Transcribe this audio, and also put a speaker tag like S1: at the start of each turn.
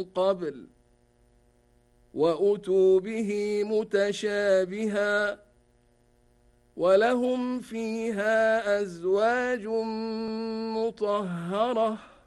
S1: قبل وأتوا به متشابها ولهم فيها أزواج مطهرة